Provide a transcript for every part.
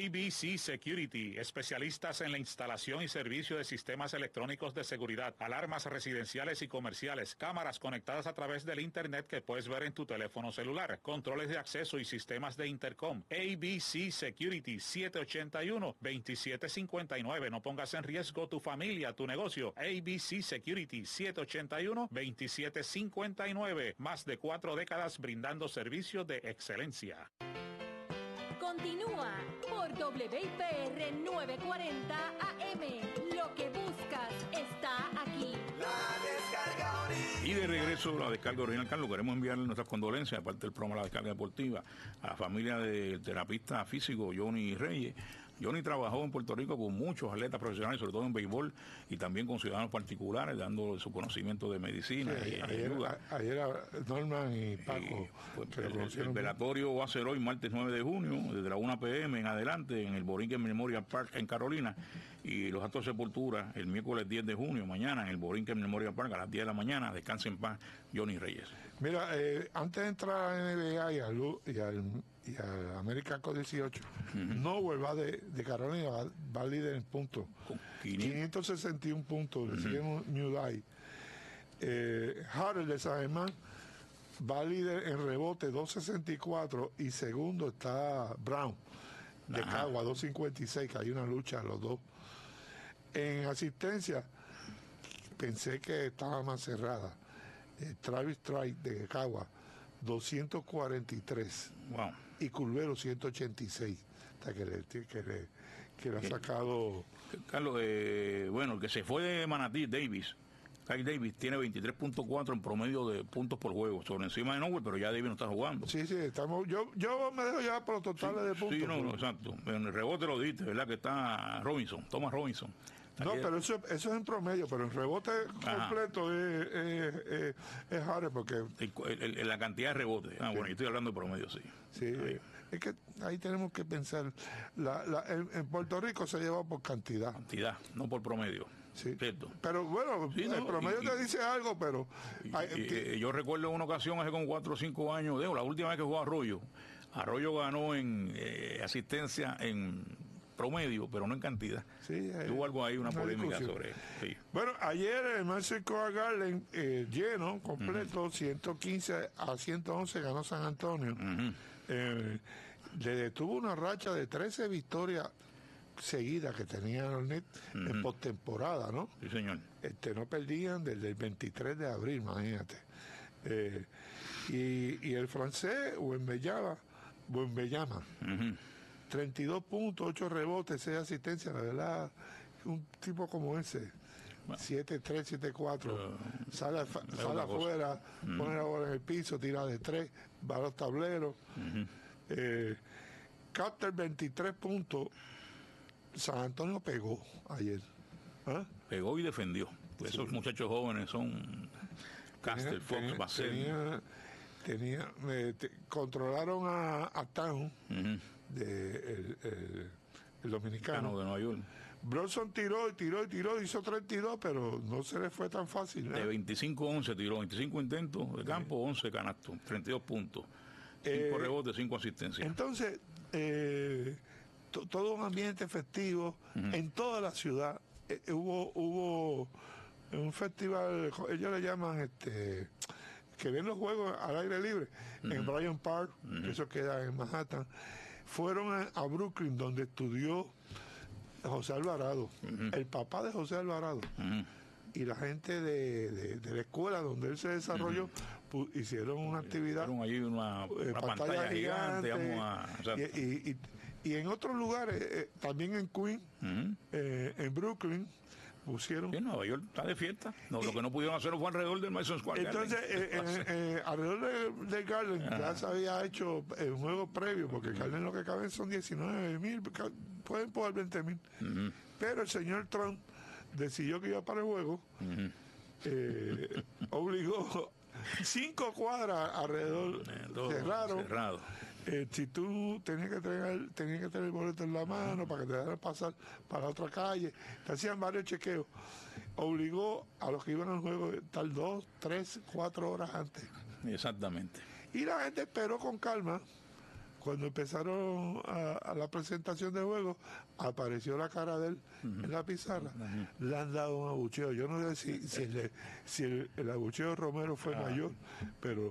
ABC Security, especialistas en la instalación y servicio de sistemas electrónicos de seguridad, alarmas residenciales y comerciales, cámaras conectadas a través del Internet que puedes ver en tu teléfono celular, controles de acceso y sistemas de intercom. ABC Security, 781-2759. No pongas en riesgo tu familia, tu negocio. ABC Security, 781-2759. Más de 4 décadas brindando servicios de excelencia. Continúa por WIPR 940 AM. Lo que buscas está aquí. La descarga original. Y de regreso la descarga original, Carlos, queremos enviarle nuestras condolencias, aparte del programa La Descarga Deportiva, a la familia del terapista físico Johnny Reyes. Johnny trabajó en Puerto Rico con muchos atletas profesionales, sobre todo en béisbol, y también con ciudadanos particulares, dando su conocimiento de medicina y ayuda. Ayer Norman y Paco. El velatorio va a ser hoy, martes 9 de junio, desde la 1 p.m. en adelante, en el Borinquen Memorial Park en Carolina, y los actos de sepultura el miércoles 10 de junio, mañana, en el Borinquen Memorial Park a las 10 de la mañana. Descanse en paz, Johnny Reyes. Mira, antes de entrar a la NBA y al American Cup 18, Nowell va de Carolina, va líder en puntos, con 561 puntos, le sigue New Day. Harold de San Germán va líder en rebote, 264, y segundo está Brown de Cagua, 256, que hay una lucha los dos. En asistencia pensé que estaba más cerrada. Travis Trice de Cagua, 243. Wow. Y Culvero 186. Hasta que le ha sacado. Carlos, bueno, el que se fue de Manatí, Kyle Davis, tiene 23.4 en promedio de puntos por juego, sobre encima de Nowell, pero ya Davis no está jugando. Sí, estamos. Yo me dejo ya por los totales de puntos. Sí, no, exacto. En el rebote lo diste, ¿verdad? Que está Thomas Robinson. No, pero eso es en promedio, pero en rebote completo es Harris, porque la cantidad de rebotes. Bueno, yo estoy hablando de promedio, sí. Sí, es que ahí tenemos que pensar. En Puerto Rico se lleva por cantidad. Cantidad, no por promedio. Sí. Cierto. Pero bueno, sí, el promedio te dice algo, pero. Yo recuerdo una ocasión hace como 4 o 5 años, la última vez que jugó Arroyo ganó en asistencia en promedio, pero no en cantidad. Sí, hubo algo ahí, una polémica discusión sobre. Sí. Bueno, ayer el Madison Square Garden lleno, completo, 115 a 111 ganó San Antonio. Le detuvo una racha de 13 victorias seguidas que tenía Hornet en postemporada, ¿no? Sí, señor. No perdían desde el 23 de abril, imagínate. Y el francés, Wembanyama, 32 puntos, 8 rebotes, 6 asistencias, la verdad, un tipo como ese, 7-3, 7-4, sale afuera, pone la bola en el piso, tira de 3, va a los tableros. Carter, 23 puntos, San Antonio pegó ayer. Pegó y defendió. Pues sí. Esos muchachos jóvenes son Caster, Fox, Basel. Controlaron a Town, el dominicano de Nueva York. Bronson tiró, hizo 32, pero no se le fue tan fácil, ¿no? De 25-11 tiró, 25 intentos de campo, 11 canastos, 32 puntos, 5 rebotes, 5 asistencias. Entonces, todo un ambiente festivo en toda la ciudad. Hubo un festival, ellos le llaman que ven los juegos al aire libre en Bryant Park, eso queda en Manhattan. Fueron a Brooklyn, donde estudió José Alvarado, el papá de José Alvarado, y la gente de la escuela donde él se desarrolló, hicieron una actividad. Hicieron allí una pantalla gigante. Y en otros lugares, también en Queens, en Brooklyn, pusieron. En Nueva York está de fiesta. Lo que no pudieron hacer fue alrededor del Madison Square Garden. Entonces, alrededor del Garden ya se había hecho un juego previo, porque el Garden lo que caben son 19,000, pueden poner 20,000. Pero el señor Trump decidió que iba para el juego, obligó 5 cuadras alrededor, cerrado. Si tú tenías que tener el boleto en la mano para que te dejaran pasar para otra calle, te hacían varios chequeos. Obligó a los que iban al juego a estar 2, 3, 4 horas antes. Exactamente. Y la gente esperó con calma cuando empezaron a la presentación de juego, apareció la cara de él en la pizarra. Le han dado un abucheo. Yo no sé si el abucheo de Romero fue mayor, pero...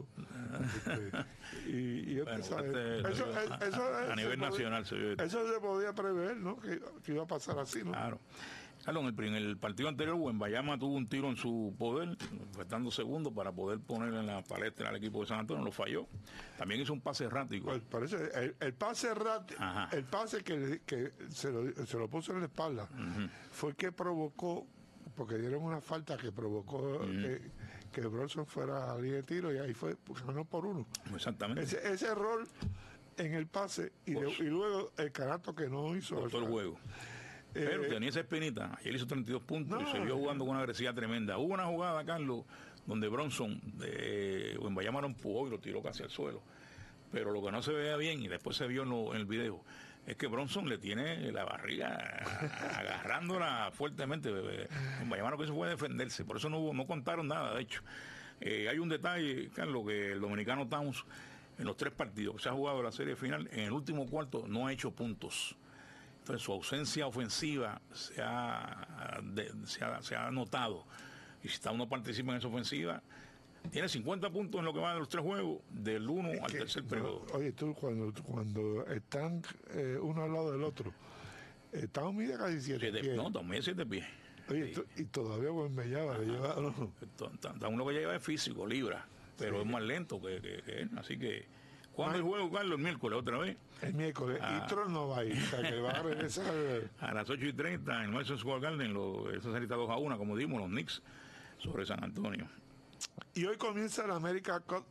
y Bueno, eso a nivel nacional se vio. eso se podía prever, ¿no? Que iba a pasar así, ¿no? Claro. Carlos, en el partido anterior, Wembanyama tuvo un tiro en su poder, faltando segundos para poder poner en la palestra al equipo de San Antonio, lo falló. También hizo un pase errático. Pues parece, el pase errático, el pase que se lo puso en la espalda, fue el que provocó, porque dieron una falta que provocó que Bronson fuera a línea de tiro, y ahí fue, pues, ganó por 1. Exactamente. Ese error en el pase y luego el canasto que no hizo. Todo el juego. Pero tenía esa espinita. Ayer hizo 32 puntos y se vio jugando con una agresividad tremenda. Hubo una jugada, Carlos, donde Bronson, Wembanyama lo empujó y lo tiró casi al suelo. Pero lo que no se veía bien, y después se vio en el video, es que Bronson le tiene la barriga agarrándola fuertemente. Wembanyama lo que hizo fue defenderse. Por eso no contaron nada, de hecho. Hay un detalle, Carlos, que el dominicano Towns, en los 3 partidos que se ha jugado la serie final, en el último cuarto no ha hecho puntos. Entonces su ausencia ofensiva se ha notado. Y si uno participa en esa ofensiva, tiene 50 puntos en lo que va de los 3 juegos, del 1 al tercer periodo. Oye, tú cuando están uno al lado del otro, estamos mide casi 7 pies. No, también 7 pies. Oye, sí. Y todavía Wembanyama le lleva... Uno que lleva es físico, libra, pero es más lento que él. Así que, ¿cuándo el juego, Carlos? El miércoles, otra vez. El miércoles. Y Tron no va a ir, o sea, que va a regresar. A las 8:30 en Madison Square Garden, esa serie está 2-1, como dimos, los Knicks sobre San Antonio. Y hoy comienza la América Cup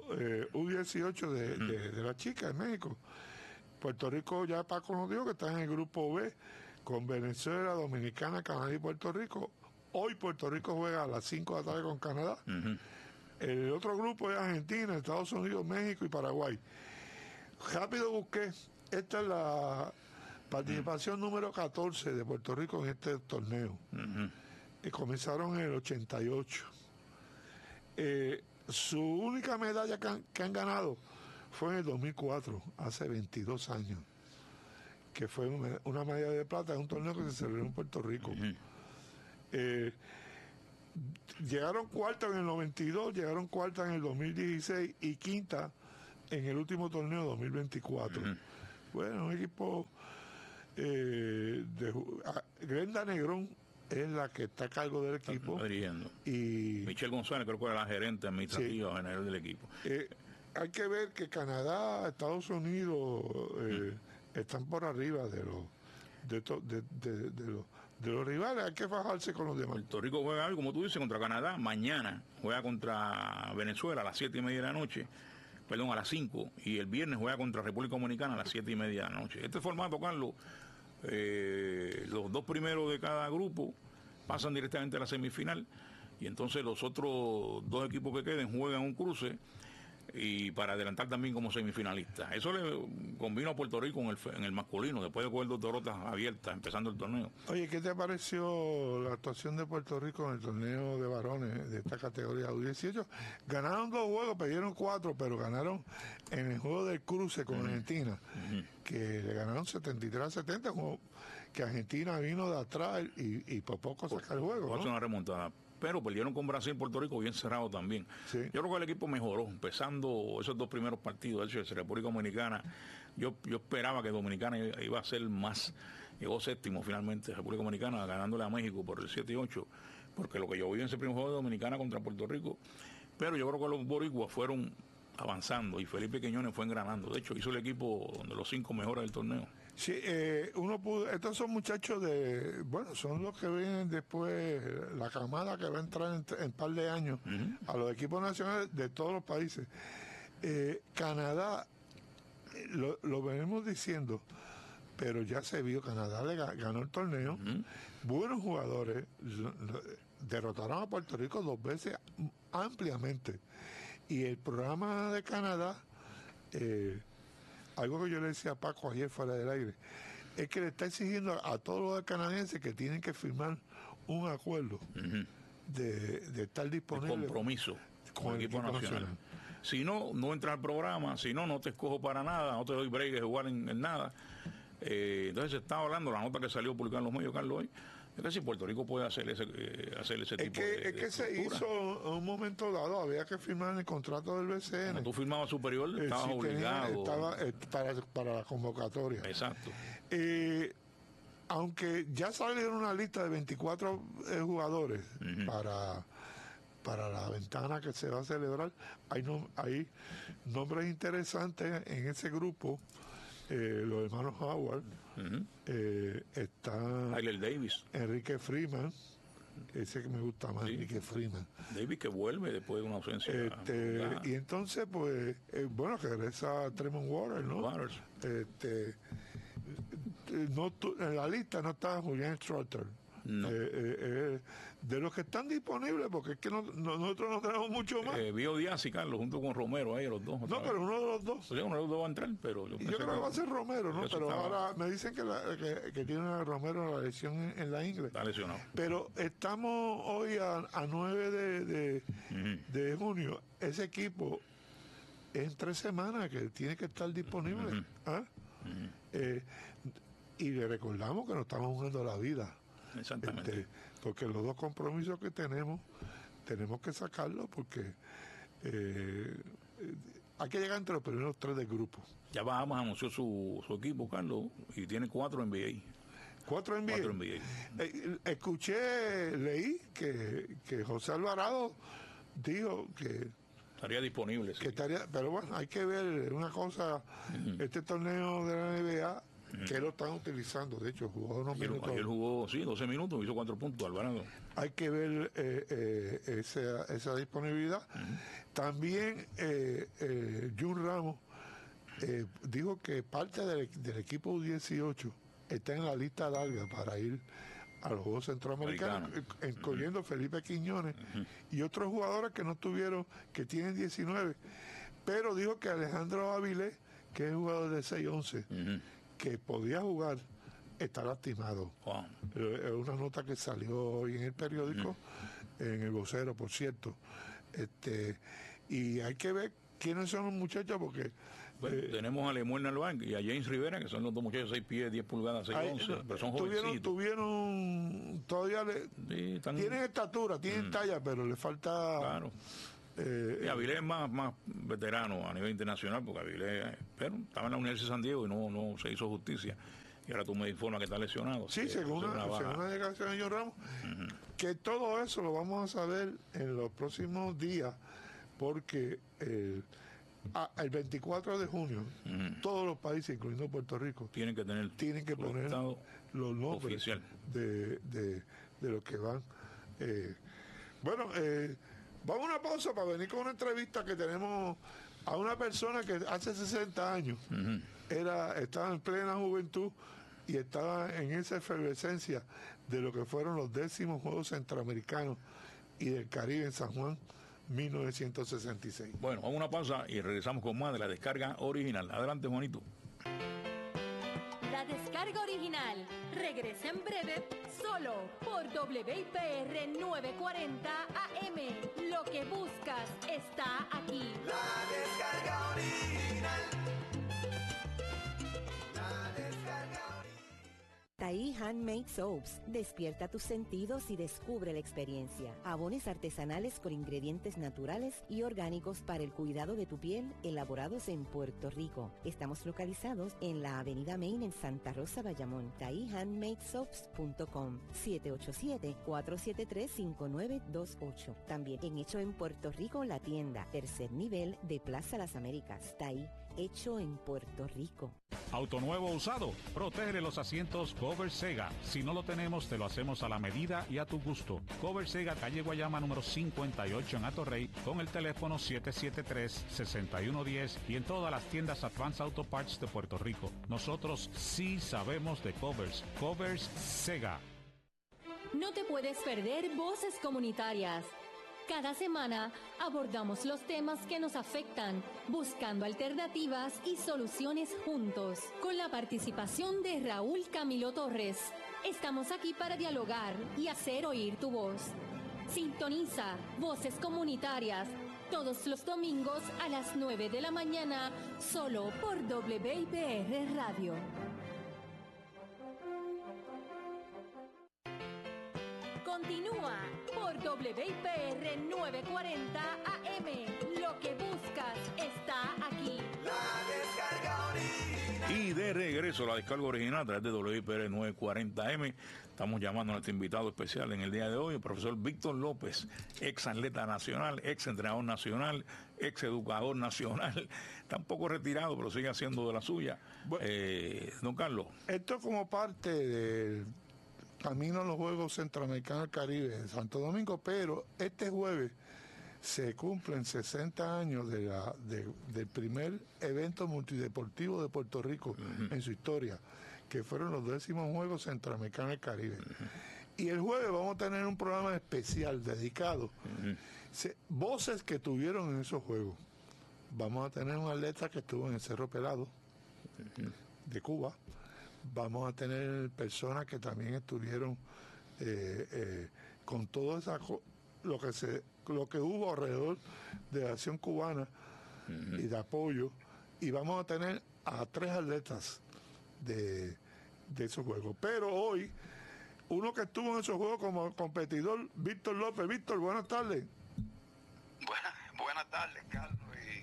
U18 de la chica en México. Puerto Rico, ya Paco nos dijo que está en el grupo B, con Venezuela, Dominicana, Canadá y Puerto Rico. Hoy Puerto Rico juega a las 5 de la tarde con Canadá. El otro grupo es Argentina, Estados Unidos, México y Paraguay. Rápido busqué, esta es la participación número 14 de Puerto Rico en este torneo. Comenzaron en el 88. Su única medalla que han ganado fue en el 2004, hace 22 años, que fue una medalla de plata en un torneo que se celebró en Puerto Rico. Llegaron cuarta en el 92, llegaron cuarta en el 2016 y quinta en el último torneo 2024. Bueno, un equipo Glenda Negrón es la que está a cargo del equipo. Y Michelle González creo que era la gerente administrativa general del equipo. Hay que ver que Canadá, Estados Unidos están por arriba de los rivales. Hay que fajarse con los demás. Puerto Rico juega hoy, como tú dices, contra Canadá. Mañana juega contra Venezuela a las 7:30 de la noche. Perdón, a las 5. Y el viernes juega contra República Dominicana a las 7:30 de la noche. Este formato, Carlos, los 2 primeros de cada grupo pasan directamente a la semifinal. Y entonces los otros 2 equipos que queden juegan un cruce. Y para adelantar también como semifinalista. Eso le convino a Puerto Rico en el masculino, después de coger 2 derrotas abiertas empezando el torneo. Oye, ¿qué te pareció la actuación de Puerto Rico en el torneo de varones de esta categoría U18? Ganaron 2 juegos, perdieron 4, pero ganaron en el juego del cruce con Argentina, que le ganaron 73-70, como que Argentina vino de atrás y por poco saca el juego, ¿no? Una remontada. Pero perdieron con Brasil y Puerto Rico bien cerrado también. Sí. Yo creo que el equipo mejoró, empezando esos 2 primeros partidos. De hecho, República Dominicana, yo esperaba que Dominicana iba a ser más, llegó 7º finalmente, República Dominicana ganándole a México por el 7-8, porque lo que yo vi en ese primer juego de Dominicana contra Puerto Rico, pero yo creo que los boricuas fueron avanzando y Felipe Quiñones fue engranando. De hecho, hizo el equipo de los 5 mejores del torneo. Sí, estos son muchachos son los que vienen después, la camada que va a entrar en par de años a los equipos nacionales de todos los países. Canadá, lo venimos diciendo, pero ya se vio, Canadá ganó el torneo, buenos jugadores, derrotaron a Puerto Rico 2 veces ampliamente. Y el programa de Canadá, algo que yo le decía a Paco ayer fuera del aire, es que le está exigiendo a todos los canadienses que tienen que firmar un acuerdo de estar disponible. De compromiso con el equipo nacional. Si no, no entras al programa, si no, no te escojo para nada, no te doy break de jugar en nada. Entonces se estaba hablando, la nota que salió publicada en los medios, Carlos, hoy, es que si Puerto Rico puede hacer ese tipo de Es que se estructura. hizo en un momento dado, había que firmar el contrato del BCN. Cuando tú firmabas superior, estabas Sí, obligado. para la convocatoria. Exacto. Aunque ya salieron una lista de 24 jugadores para la ventana que se va a celebrar, hay nombres interesantes en ese grupo. Los hermanos Howard, está Tyler Davis. Enrique Freeman, ese que me gusta más, Enrique Freeman. Davis que vuelve después de una ausencia. Y entonces, pues, bueno, que regresa Tremont Waters, ¿no? Waters. En la lista no está Julian Strutter. No. De los que están disponibles, porque es que nosotros no tenemos mucho más. Vio Díaz y Carlos junto con Romero ahí, los dos. No, pero uno de los dos. Pues uno de los dos va a entrar, pero Yo creo que va a ser Romero, ¿no? Pero ahora me dicen que tiene a Romero la lesión en la ingle. Está lesionado. Pero estamos hoy a 9 de junio. Ese equipo es en 3 semanas que tiene que estar disponible. Y le recordamos que nos estamos jugando la vida. Exactamente. Porque los dos compromisos que tenemos que sacarlos porque hay que llegar entre los primeros 3 del grupo. Ya Bahamas anunció su equipo, Carlos, y tiene 4 NBA. 4 NBA. 4 NBA. Leí que José Alvarado dijo que estaría disponible. Sí. Pero bueno, hay que ver una cosa, este torneo de la NBA, que lo están utilizando, de hecho jugó unos minutos. Ayer jugó, 12 minutos, hizo 4 puntos, Alvarado. Hay que ver esa disponibilidad. También Jun Ramos dijo que parte del equipo U18 está en la lista larga para ir a los Juegos Centroamericanos, incluyendo Felipe Quiñones y otros jugadores que no estuvieron, que tienen 19, pero dijo que Alejandro Avilés, que es jugador de 6'11", que podía jugar, está lastimado. Wow. Es una nota que salió hoy en el periódico, en el Vocero, por cierto. Y hay que ver quiénes son los muchachos, porque tenemos a Lemuel Nalván y a James Rivera, que son los dos muchachos 6 pies, 10 pulgadas, 6'11", pero son jovencitos. Todavía están, tienen estatura, tienen talla, pero le falta... Claro. Y Avilés es más veterano a nivel internacional, porque Avilés, pero estaba en la Universidad de San Diego y no se hizo justicia. Y ahora tú me informas que está lesionado. Sí, según la declaración de John Ramos, que todo eso lo vamos a saber en los próximos días, porque el 24 de junio todos los países, incluyendo Puerto Rico, tienen que poner los nombres oficial de los que van. Vamos a una pausa para venir con una entrevista que tenemos a una persona que hace 60 años estaba en plena juventud y estaba en esa efervescencia de lo que fueron los 10º Juegos Centroamericanos y del Caribe en San Juan, 1966. Bueno, vamos a una pausa y regresamos con más de la descarga original. Adelante, Juanito. La descarga original regresa en breve solo por WIPR 940 AM. Lo que buscas está aquí. La descarga original. La descarga original. Taí Handmade Soaps. Despierta tus sentidos y descubre la experiencia. Jabones artesanales con ingredientes naturales y orgánicos para el cuidado de tu piel, elaborados en Puerto Rico. Estamos localizados en la Avenida Main en Santa Rosa, Bayamón. TaíHandmadeSoaps.com 787-473-5928. También en Hecho en Puerto Rico, la tienda, tercer nivel de Plaza Las Américas. Taí, hecho en Puerto Rico. Auto nuevo o usado, protege los asientos Cover Sega. Si no lo tenemos, te lo hacemos a la medida y a tu gusto. Cover Sega, calle Guayama número 58 en Atorrey, con el teléfono 773-6110 y en todas las tiendas Advance Auto Parts de Puerto Rico. Nosotros sí sabemos de covers. Covers Sega. No te puedes perder Voces Comunitarias. Cada semana abordamos los temas que nos afectan, buscando alternativas y soluciones juntos, con la participación de Raúl Camilo Torres. Estamos aquí para dialogar y hacer oír tu voz. Sintoniza Voces Comunitarias Todos los domingos a las 9 de la mañana, solo por WIPR Radio. Continúa por WIPR 940 AM. Lo que buscas está aquí. La descarga original. Y de regreso la descarga original a través de WIPR 940M. Estamos llamando a nuestro invitado especial en el día de hoy, el profesor Víctor López, ex atleta nacional, ex entrenador nacional, ex educador nacional. Está un poco retirado, pero sigue haciendo de la suya. Bueno, Don Carlos. esto como parte del camino a los Juegos Centroamericanos del Caribe de Santo Domingo, pero este jueves se cumplen 60 años del primer evento multideportivo de Puerto Rico en su historia, que fueron los 10º Juegos Centroamericanos del Caribe. Y el jueves vamos a tener un programa especial dedicado voces que tuvieron en esos Juegos. Vamos a tener un atleta que estuvo en el Cerro Pelado de Cuba. Vamos a tener personas que también estuvieron con todo lo que hubo alrededor de la acción cubana y de apoyo. Y vamos a tener a 3 atletas de esos juegos. Pero hoy, uno que estuvo en esos juegos como competidor, Víctor López. Víctor, buenas tardes. Buenas tardes, Carlos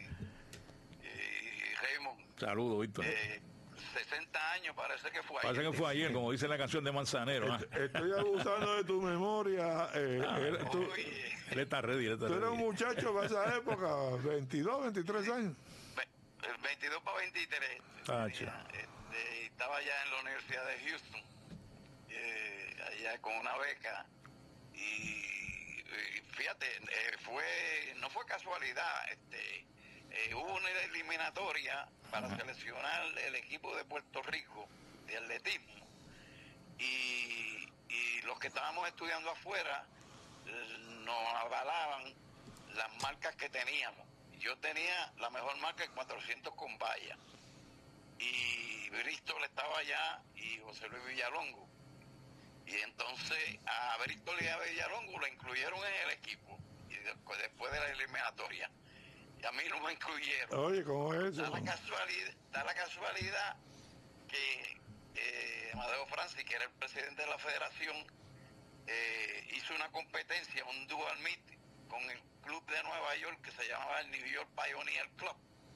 y Raymond. Saludos, Víctor. 60 años parece que fue ayer. Parece que fue ayer, como dice la canción de Manzanero. Estoy abusando de tu memoria. Tú Él está ready. eras un muchacho para esa época, 22, 23 años. 22 para 23. Estaba ya en la Universidad de Houston, allá con una beca. Y fíjate, no fue casualidad. Hubo una eliminatoria para seleccionar el equipo de Puerto Rico de atletismo. Y los que estábamos estudiando afuera nos avalaban las marcas que teníamos. Yo tenía la mejor marca en 400 con valla. Y Bristol estaba allá y José Luis Villalongo. Y entonces a Bristol y a Villalongo lo incluyeron en el equipo. Y después de la eliminatoria. Y a mí no me incluyeron. Oye, ¿cómo es eso? Da la casualidad que Amadeo Francis, que era el presidente de la federación, hizo una competencia, un dual meet, con el club de Nueva York que se llamaba el New York Pioneer Club.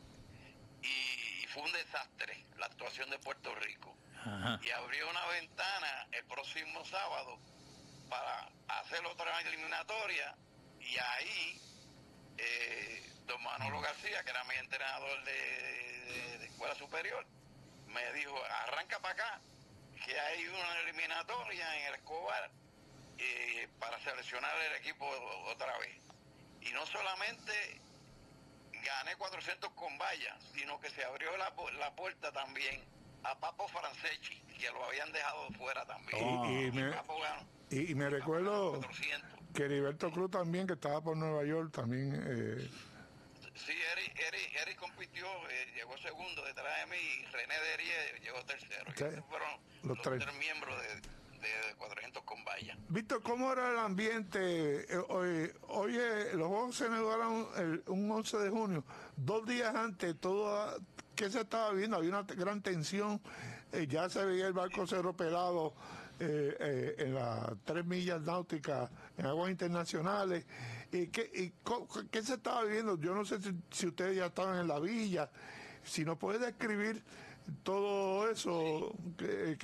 Y fue un desastre la actuación de Puerto Rico. Ajá. Y abrió una ventana el próximo sábado para hacer otra eliminatoria, y ahí don Manolo García, que era mi entrenador de escuela superior, me dijo: arranca para acá, que hay una eliminatoria en el Escobar para seleccionar el equipo otra vez. Y no solamente gané 400 con vallas, sino que se abrió la puerta también a Papo Franceschi, que lo habían dejado fuera también. Papo ganó. Y me recuerdo 400. que Heriberto Cruz también, que estaba por Nueva York, también... Sí, Eric compitió, llegó segundo detrás de mí, y René Derier llegó tercero. Sí, Y esos fueron los los tres. 3 miembros de 400 con valla. Víctor, ¿cómo era el ambiente? Hoy los Juegos se inauguraron un 11 de junio, 2 días antes, ¿qué se estaba viendo? Había una gran tensión, ya se veía el barco Cerro Pelado en las 3 millas náuticas en aguas internacionales. ¿Qué se estaba viviendo? Yo no sé si ustedes ya estaban en la villa, si nos puede describir todo eso que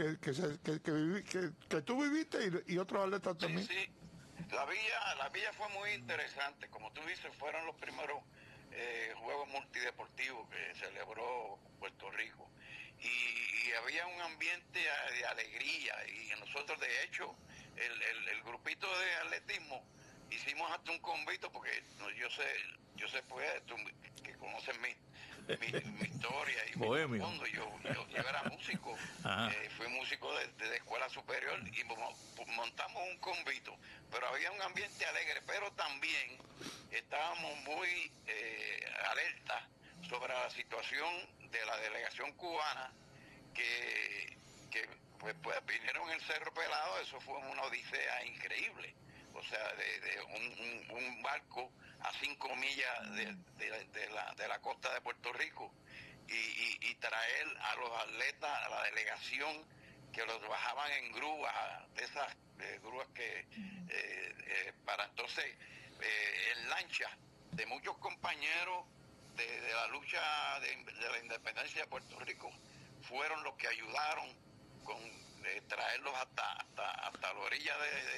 tú viviste y otros atletas también. Sí. La villa fue muy interesante. Como tú dices, fueron los primeros juegos multideportivos que celebró Puerto Rico. Y había un ambiente de alegría. Y nosotros, de hecho, el grupito de atletismo, hicimos hasta un convito, porque yo sé pues, tú que conoces mi historia y Bohemio. mi mundo. Yo era músico, fui músico de escuela superior, y montamos un convito, pero había un ambiente alegre, pero también estábamos muy alerta sobre la situación de la delegación cubana que pues vinieron en el Cerro Pelado. Eso fue una odisea increíble. O sea, de un barco a 5 millas de la costa de Puerto Rico y traer a los atletas, a la delegación, que los bajaban en grúas, de esas grúas que para entonces en lancha de muchos compañeros de la lucha de la independencia de Puerto Rico, fueron los que ayudaron con traerlos hasta la orilla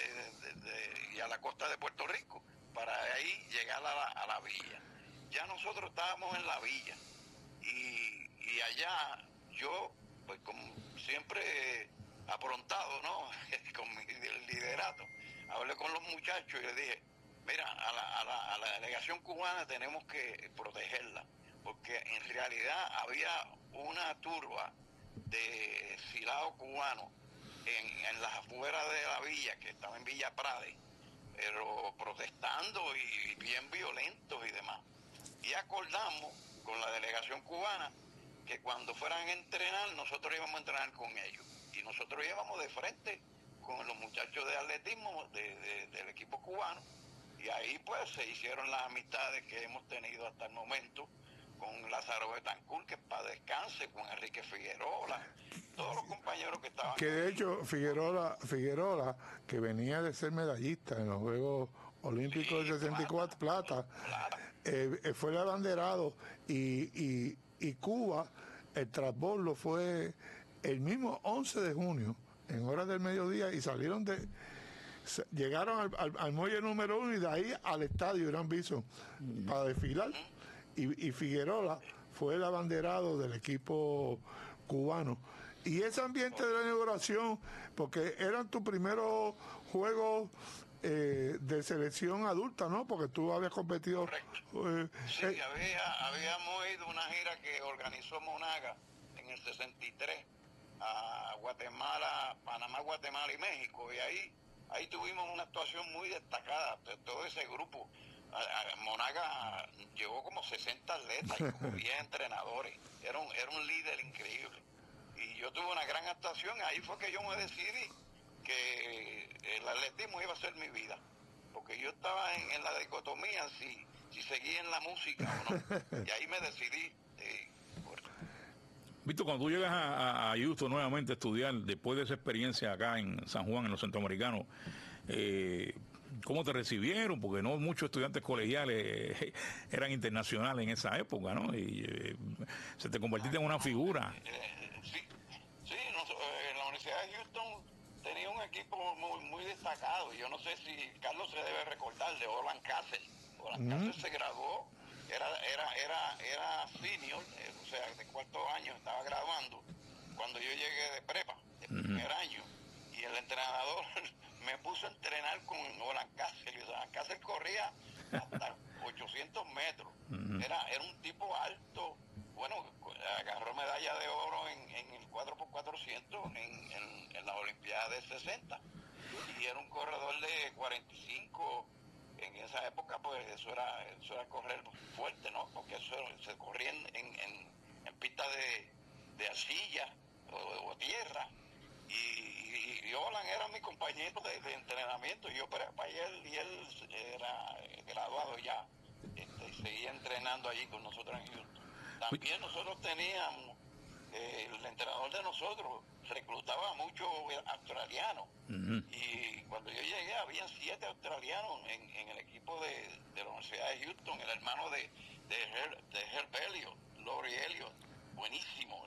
y a la costa de Puerto Rico, para ahí llegar a la villa. Ya nosotros estábamos en la villa y allá yo, pues como siempre aprontado, ¿no? Con mi liderato, hablé con los muchachos y les dije, mira, a la delegación cubana tenemos que protegerla, porque en realidad había una turba de silado cubano en las afueras de la villa, que estaba en Villa Prade, pero protestando y bien violentos y demás. Y acordamos con la delegación cubana que cuando fueran a entrenar, nosotros íbamos a entrenar con ellos. Y nosotros íbamos de frente con los muchachos de atletismo del equipo cubano. Y ahí pues se hicieron las amistades que hemos tenido hasta el momento con Lázaro Betancourt, que para descanse, con Enrique Figueroa, todos los compañeros que estaban. Que de hecho Figueroa, que venía de ser medallista en los Juegos Olímpicos del 64, plata, fue el abanderado y Cuba, el transbordo fue el mismo 11 de junio, en horas del mediodía, y llegaron al muelle número 1 y de ahí al estadio Irán Bison para desfilar. Y Figueroa fue el abanderado del equipo cubano. Y ese ambiente de la inauguración, porque eran tus primeros juegos de selección adulta, ¿no? Porque tú habías competido. Sí, habíamos ido a una gira que organizó Monaga en el 63 a Guatemala, Panamá, Guatemala y México, y ahí tuvimos una actuación muy destacada de todo ese grupo. Monaga llevó como 60 atletas y como 10 entrenadores. Era un líder increíble. Y yo tuve una gran actuación. Ahí fue que yo me decidí que el atletismo iba a ser mi vida. Porque yo estaba en la dicotomía si seguía en la música o no. Y ahí me decidí. Víctor, cuando tú llegas a Houston nuevamente a estudiar, después de esa experiencia acá en San Juan, en los centroamericanos, ¿cómo te recibieron? Porque no muchos estudiantes colegiales eran internacionales en esa época, ¿no? Y se te convertiste en una figura. Sí, en la Universidad de Houston tenía un equipo muy destacado. Yo no sé si Carlos se debe recordar de Olan Castle. Olan Castle se graduó, era senior, o sea, de cuarto año estaba graduando cuando yo llegué de prepa, de primer año. Y el entrenador me puso a entrenar con Olan Castle. Olan Castle corría hasta 800 metros. Era un tipo alto. Bueno, agarró medalla de oro en el 4x400 en las Olimpiadas del 60. Y era un corredor de 45. En esa época, pues eso era correr fuerte, ¿no? Porque eso se corría en pistas de arcilla o tierra. Y Olan era mi compañero de entrenamiento. Yo para él, y él era graduado ya, y seguía entrenando allí con nosotros en Houston. También nosotros teníamos, el entrenador de nosotros reclutaba a muchos australianos. Y cuando yo llegué, habían 7 australianos en el equipo de la Universidad de Houston. El hermano de Herb Elliott, Laurie Elliott, buenísimo.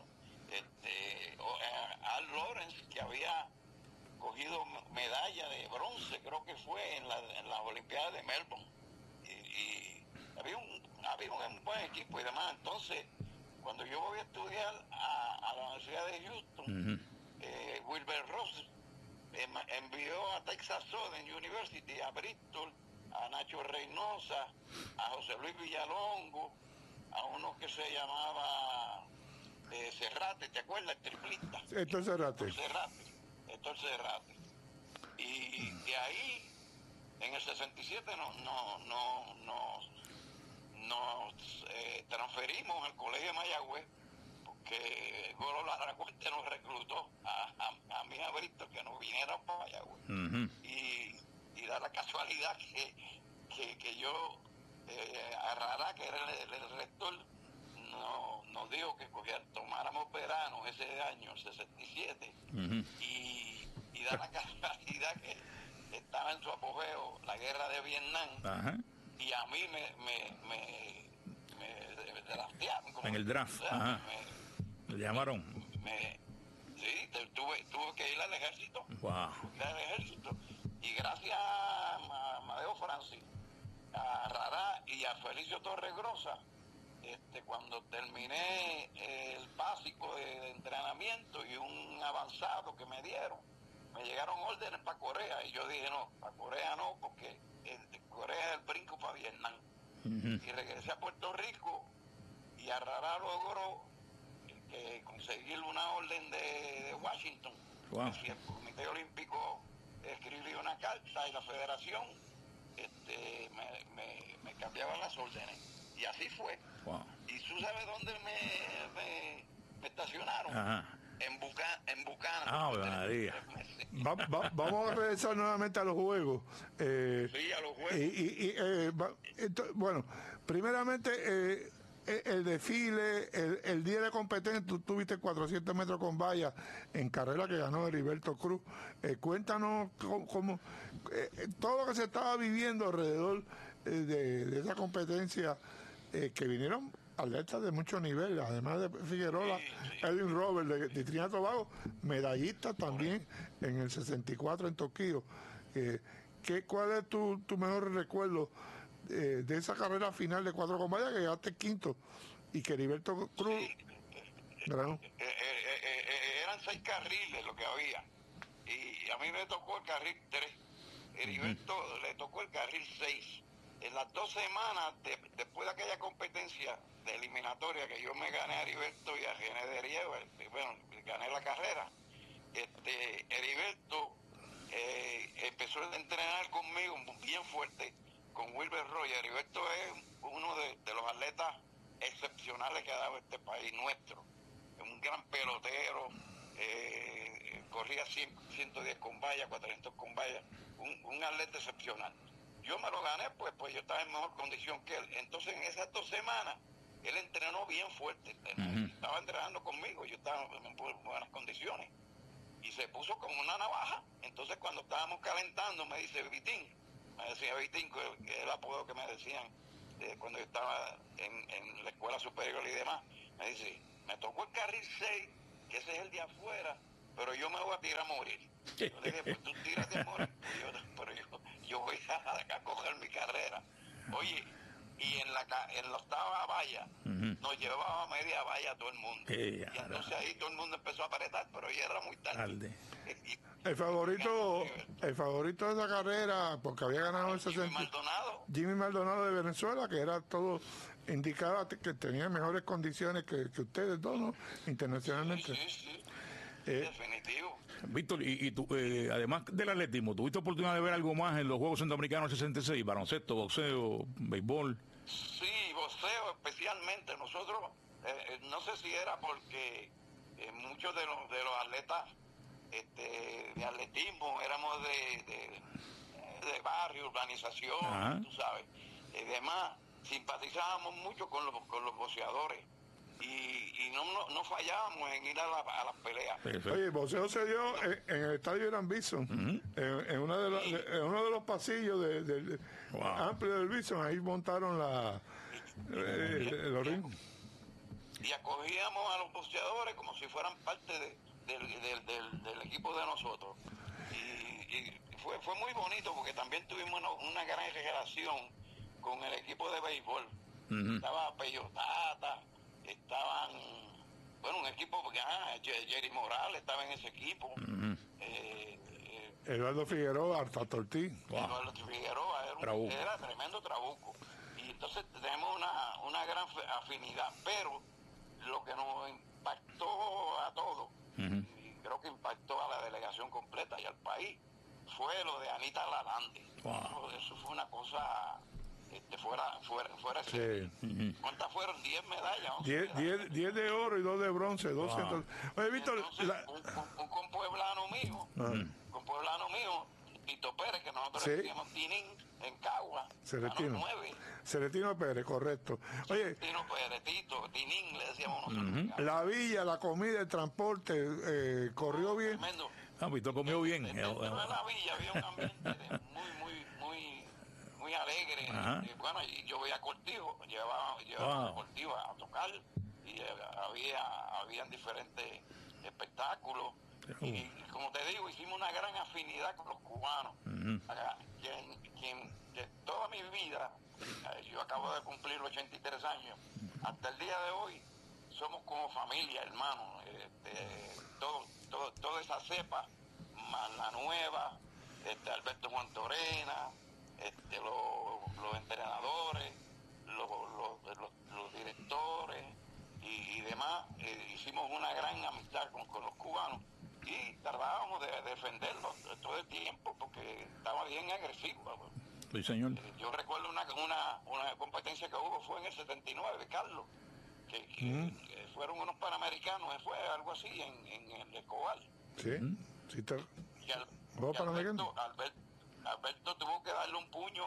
Al Lawrence, que había cogido medalla de bronce, creo que fue en las Olimpiadas de Melbourne. Y había un buen equipo y demás. Entonces, cuando yo voy a estudiar a la Universidad de Houston, Wilbur Ross envió a Texas Southern University, a Bristol, a Nacho Reynosa, a José Luis Villalongo, a uno que se llamaba Serrate, ¿te acuerdas? El triplista. Héctor Serrate. Héctor Serrate. Y de ahí, en el 67 nos transferimos al Colegio de Mayagüez, porque Golo Larracuente nos reclutó a mí, a Bristol, que nos viniera para Mayagüez. Y da la casualidad que yo Arrará, que era el rector, nos dijo que tomáramos verano ese año, el 67, y da la casualidad que estaba en su apogeo la guerra de Vietnam. Ajá. Y a mí me draftearon. En el draft, ajá. ¿Le llamaron? Sí, tuve que ir al ejército. Wow. Y gracias a Amadeo Francis, a Rará y a Felicio Torregrosa, cuando terminé el básico de entrenamiento y un avanzado que me dieron, me llegaron órdenes para Corea y yo dije no, para Corea no, porque Corea es el brinco para Vietnam. Y regresé a Puerto Rico y a Rará logró conseguir una orden de Washington. Wow. El Comité Olímpico escribió una carta y la federación me cambiaban las órdenes. Y así fue. Wow. ¿Y tú sabes dónde me estacionaron? Ajá. En Bucana. Ah, María. Vamos a regresar nuevamente a los juegos. Sí, a los juegos. Bueno, primeramente, el desfile, el día de competencia, tú tuviste 400 metros con valla en carrera que ganó Heriberto Cruz. Cuéntanos cómo todo lo que se estaba viviendo alrededor de esa competencia, que vinieron atletas de mucho nivel, además de Figueroa, Edwin Robert de Trinidad y Tobago, medallista también en el 64 en Tokio. ¿Cuál es tu mejor recuerdo de esa carrera final de 4 con valla que llegaste quinto y que Heriberto Cruz ganó? Eran 6 carriles lo que había y a mí me tocó el carril 3. Heriberto le tocó el carril 6. En las 2 semanas después de aquella competencia de eliminatoria que yo me gané a Heriberto y a René de Riego, bueno, gané la carrera, Heriberto empezó a entrenar conmigo bien fuerte con Wilber Roger. Heriberto es uno de los atletas excepcionales que ha dado este país nuestro. Es un gran pelotero, corría 110 con valla, 400 con valla, un atleta excepcional. Yo me lo gané, pues yo estaba en mejor condición que él. Entonces, en esas 2 semanas, él entrenó bien fuerte. Estaba entrenando conmigo, yo estaba en buenas condiciones. Y se puso como una navaja. Entonces, cuando estábamos calentando, me dice Vitín, que es el apodo que me decían cuando yo estaba en la escuela superior y demás. Me dice, me tocó el carril 6, que ese es el de afuera, pero yo me voy a tirar a morir. Yo le dije, pues tú tírate a morir, pero yo voy a coger mi carrera. Oye, y en la 8ª valla nos llevaba media valla todo el mundo. Y entonces ahí todo el mundo empezó a apretar, pero ya era muy tarde. El favorito de esa carrera, porque había ganado el 60. Jimmy Maldonado de Venezuela, que era todo, indicaba que tenía mejores condiciones que ustedes dos, ¿no? Internacionalmente. Sí. Definitivo. Víctor, y tú, además del atletismo, ¿tuviste oportunidad de ver algo más en los Juegos Centroamericanos 66? Baloncesto, boxeo, béisbol. Sí, boxeo especialmente. Nosotros, no sé si era porque muchos de los atletas de atletismo éramos de barrio, urbanización, tú sabes, además simpatizábamos mucho con los boxeadores y no fallábamos en ir a las peleas. Perfecto. Oye, el boxeo se dio en el estadio Irán Bison, en uno de los pasillos amplio del Bison. Ahí montaron los rings y acogíamos a los boxeadores como si fueran parte del equipo de nosotros. Y fue muy bonito porque también tuvimos una gran relación con el equipo de béisbol. Estaba Peyotata, estaban, bueno, un equipo, porque Jerry Morales estaba en ese equipo. Eduardo Figueroa, Artato Ortiz. Eduardo Figueroa era tremendo trabuco. Y entonces tenemos una gran afinidad, pero lo que nos impactó a todos, y creo que impactó a la delegación completa y al país, fue lo de Anita Lalande. Eso fue una cosa fuera sí. ¿Cuántas fueron? 10 medallas. 10 de oro y 2 de bronce, 200. Oye, Víctor, un compueblano mío, Tito Pérez, que nosotros Sí. decíamos Tinín, en Cagua. Ceretino. 9. Ceretino Pérez, correcto. Oye, Tino Pérez, Tito, Tinín, le decíamos nosotros. la villa, la comida, el transporte, corrió bien. Tremendo. Ah, Víctor comió bien. Dentro de la villa había un ambiente muy alegre. Ajá. Bueno, y yo veía Cortijo, llevaba Wow. a Cortijo a tocar, y habían diferentes espectáculos. Y como te digo, hicimos una gran afinidad con los cubanos. De toda mi vida, yo acabo de cumplir 83 años, hasta el día de hoy somos como familia, hermanos. Toda esa cepa, más la nueva, Alberto Juan Torena, los entrenadores, los directores y demás, hicimos una gran amistad con los cubanos y tratábamos de defenderlos todo el tiempo porque estaba bien agresivo. Sí, señor. Yo recuerdo una competencia que hubo, fue en el 79, Carlos, que fueron unos panamericanos, fue algo así en el Escobar. Sí, sí, Y Panamericano. Alberto tuvo que darle un puño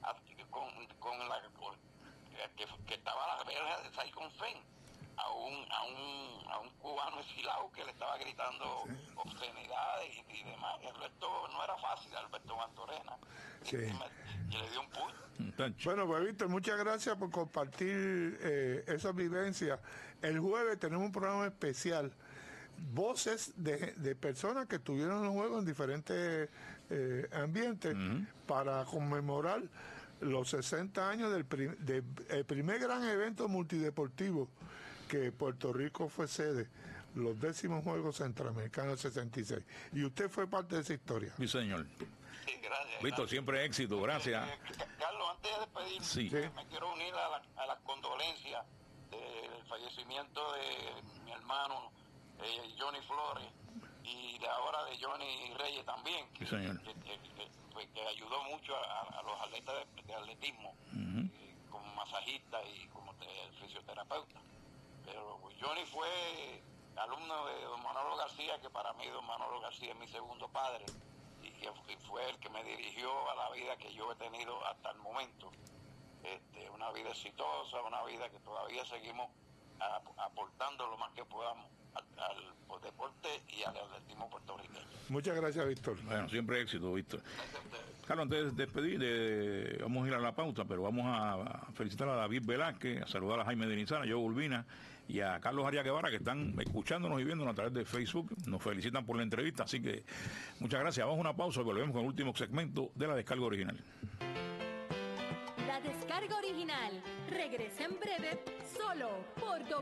que estaba a la verja de Saicon Fen a un cubano exilado que le estaba gritando obscenidades y demás. Y Alberto no era fácil, Alberto Mantorena. Sí. Y le dio un puño. Bueno, pues Víctor, muchas gracias por compartir esa vivencia. El jueves tenemos un programa especial, voces de personas que tuvieron los juegos en diferentes ambientes para conmemorar los 60 años del primer gran evento multideportivo que Puerto Rico fue sede, los 10º Juegos Centroamericanos 66. Y usted fue parte de esa historia. Sí, señor. Sí, gracias. Víctor, Gracias. siempre éxito, gracias. Carlos, antes de despedirme, Sí. me quiero unir a las condolencias del fallecimiento de mi hermano Johnny Flores y de ahora de Johnny Reyes también, Sí, señor. que ayudó mucho a los atletas de atletismo, como masajista y como fisioterapeuta. Pero Johnny fue alumno de don Manolo García, que para mí don Manolo García es mi segundo padre, y que fue el que me dirigió a la vida que yo he tenido hasta el momento. Una vida exitosa, una vida que todavía seguimos aportando lo más que podamos al deporte y al atletismo puertorriqueño. Muchas gracias, Víctor. Bueno, siempre éxito, Víctor. Carlos, antes de despedir, vamos a ir a la pauta, pero vamos a felicitar a David Velázquez, a saludar a Jaime de Nizana, a Joe Urbina y a Carlos Arias Guevara, que están escuchándonos y viéndonos a través de Facebook. Nos felicitan por la entrevista, así que muchas gracias. Vamos a una pausa y volvemos con el último segmento de la descarga original. La descarga original regresa en breve solo por